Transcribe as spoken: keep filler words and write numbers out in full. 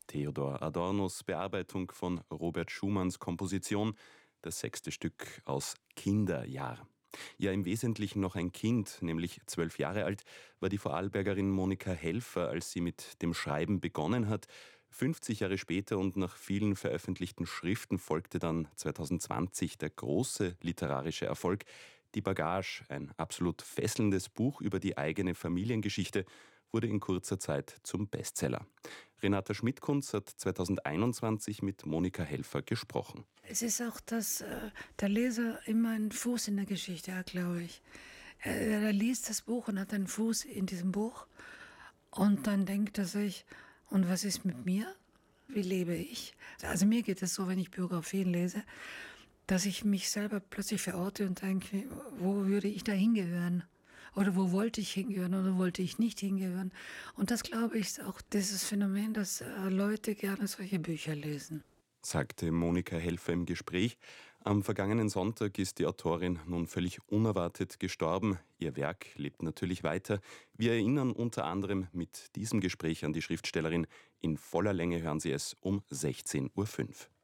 Theodor Adornos Bearbeitung von Robert Schumanns Komposition, das sechste Stück aus Kinderjahr. Ja, im Wesentlichen noch ein Kind, nämlich zwölf Jahre alt, war die Vorarlbergerin Monika Helfer, als sie mit dem Schreiben begonnen hat. fünfzig Jahre später und nach vielen veröffentlichten Schriften folgte dann zweitausendzwanzig der große literarische Erfolg. Die Bagage, ein absolut fesselndes Buch über die eigene Familiengeschichte, wurde in kurzer Zeit zum Bestseller. Renata Schmidkunz hat zweitausendeinundzwanzig mit Monika Helfer gesprochen. Es ist auch, dass äh, der Leser immer einen Fuß in der Geschichte hat, glaube ich. Er, er liest das Buch und hat einen Fuß in diesem Buch und dann denkt er sich, und was ist mit mir? Wie lebe ich? Also mir geht es so, wenn ich Biografien lese, dass ich mich selber plötzlich verorte und denke, wo würde ich da hingehören? Oder wo wollte ich hingehören oder wollte ich nicht hingehören? Und das, glaube ich, ist auch dieses Phänomen, dass äh, Leute gerne solche Bücher lesen. Sagte Monika Helfer im Gespräch. Am vergangenen Sonntag ist die Autorin nun völlig unerwartet gestorben. Ihr Werk lebt natürlich weiter. Wir erinnern unter anderem mit diesem Gespräch an die Schriftstellerin. In voller Länge hören Sie es um sechzehn Uhr fünf.